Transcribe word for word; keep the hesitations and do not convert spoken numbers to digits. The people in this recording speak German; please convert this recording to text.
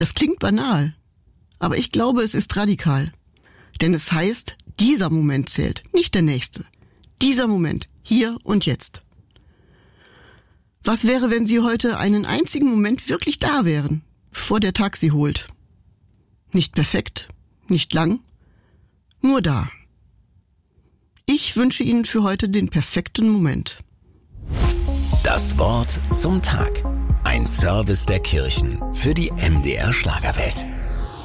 Das klingt banal, aber ich glaube, es ist radikal. Denn es heißt, dieser Moment zählt, nicht der nächste. Dieser Moment, hier und jetzt. Was wäre, wenn Sie heute einen einzigen Moment wirklich da wären, bevor der Tag Sie holt? Nicht perfekt, nicht lang, nur da. Ich wünsche Ihnen für heute den perfekten Moment. Das Wort zum Tag. Ein Service der Kirchen für die M D R Schlagerwelt.